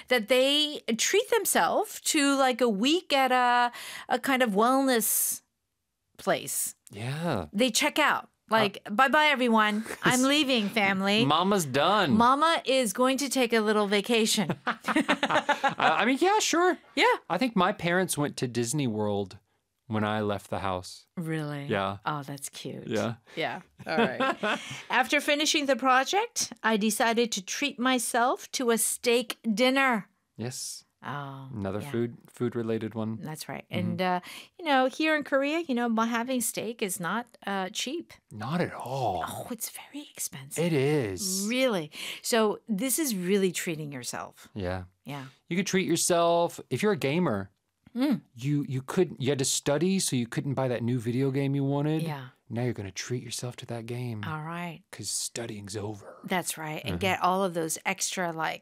that they treat themselves to like a week at a kind of wellness place. Yeah. They check out. Like, bye-bye, everyone. I'm leaving, family. Mama's done. Mama is going to take a little vacation. I mean, yeah, sure. Yeah. I think my parents went to Disney World when I left the house. Really? Yeah. Oh, that's cute. Yeah. Yeah. All right. After finishing the project, I decided to treat myself to a steak dinner. Yes. Oh, Another yeah. food related one. That's right. And, here in Korea, having steak is not cheap. Not at all. Oh, it's very expensive. It is. Really. So this is really treating yourself. Yeah. Yeah. You could treat yourself. If you're a gamer, Mm. you had to study, so you couldn't buy that new video game you wanted. Yeah. Now you're going to treat yourself to that game All right. because studying's over. That's right. And get all of those extra, my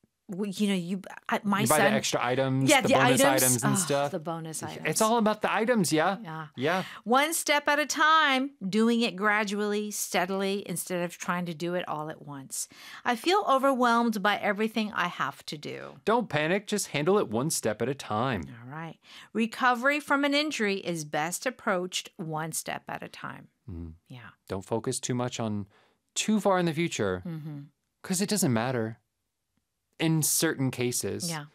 You buy son. the extra items, Yeah, the the bonus items. items and Oh, stuff. the bonus items. It's all about the items, yeah. Yeah. Yeah. One step at a time, doing it gradually, steadily, instead of trying to do it all at once. I feel overwhelmed by everything I have to do. Don't panic, just handle it one step at a time. All right. Recovery from an injury is best approached one step at a time. Yeah. Don't focus too much on too far in the future because it doesn't matter in certain cases. Yeah.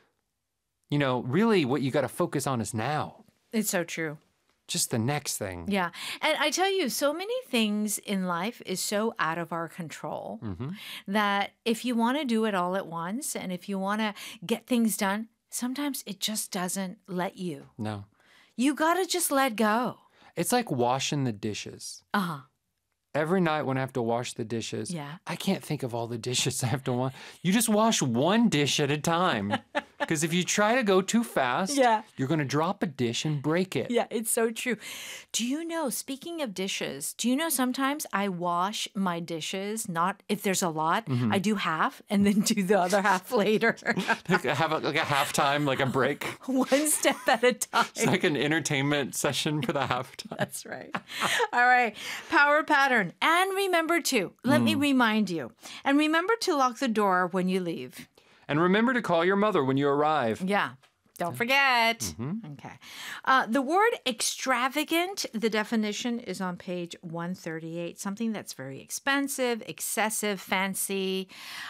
Really what you got to focus on is now. It's so true. Just the next thing. Yeah. And I tell you, so many things in life is so out of our control that if you want to do it all at once and if you want to get things done, sometimes it just doesn't let you. No. You got to just let go. It's like washing the dishes. Uh-huh. Every night when I have to wash the dishes, Yeah. I can't think of all the dishes I have to wash. You just wash one dish at a time. Because if you try to go too fast, Yeah. you're going to drop a dish and break it. Yeah, it's so true. Do you know, speaking of dishes, sometimes I wash my dishes, not if there's a lot, I do half and then do the other half later. Have a halftime, like a break. One step at a time. It's like an entertainment session for the halftime. That's right. All right. Power pattern. And remember to, let me remind you, and remember to lock the door when you leave. And remember to call your mother when you arrive. Yeah. Don't forget. Okay. The word extravagant, the definition is on page 138. Something that's very expensive, excessive, fancy.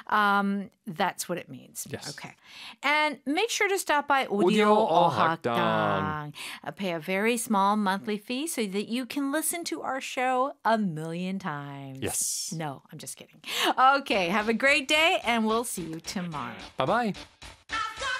That's what it means. Yes. Okay. And make sure to stop by Audio Audio Ohakdang. Pay a very small monthly fee so that you can listen to our show 1,000,000 times. Yes. No, I'm just kidding. Okay. Have a great day, and we'll see you tomorrow. Bye-bye.